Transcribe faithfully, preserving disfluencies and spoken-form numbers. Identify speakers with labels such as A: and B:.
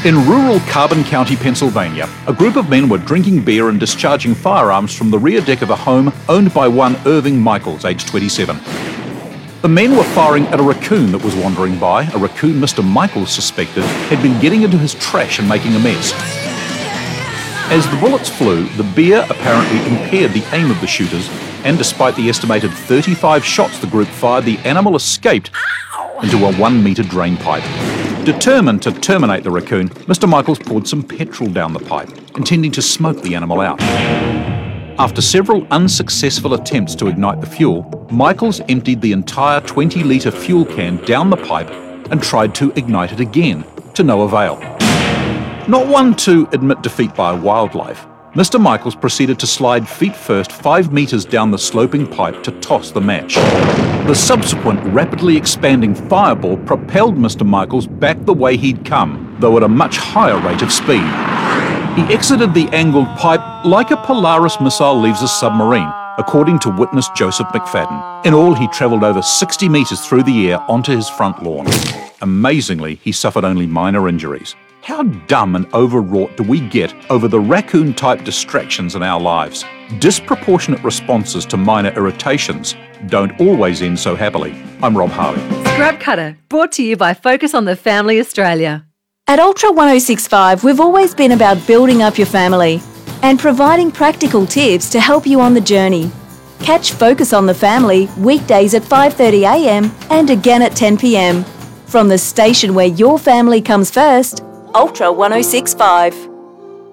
A: In rural Carbon County, Pennsylvania, a group of men were drinking beer and discharging firearms from the rear deck of a home owned by one Irving Michaels, aged twenty-seven. The men were firing at a raccoon that was wandering by, a raccoon Mister Michaels suspected had been getting into his trash and making a mess. As the bullets flew, the beer apparently impaired the aim of the shooters, and despite the estimated thirty-five shots the group fired, the animal escaped into a one-metre drain pipe. Determined to terminate the raccoon, Mister Michaels poured some petrol down the pipe, intending to smoke the animal out. After several unsuccessful attempts to ignite the fuel, Michaels emptied the entire twenty-litre fuel can down the pipe and tried to ignite it again, to no avail. Not one to admit defeat by wildlife, Mister Michaels proceeded to slide feet first five metres down the sloping pipe to toss the match. The subsequent rapidly expanding fireball propelled Mister Michaels back the way he'd come, though at a much higher rate of speed. He exited the angled pipe like a Polaris missile leaves a submarine, according to witness Joseph McFadden. In all, he travelled over sixty metres through the air onto his front lawn. Amazingly, he suffered only minor injuries. How dumb and overwrought do we get over the raccoon-type distractions in our lives? Disproportionate responses to minor irritations don't always end so happily. I'm Rob Harley.
B: Scrap Cutter, brought to you by Focus on the Family Australia.
C: At Ultra one oh six point five, we've always been about building up your family and providing practical tips to help you on the journey. Catch Focus on the Family weekdays at five thirty a m and again at ten p m. From the station where your family comes first, Ultra one oh six point five.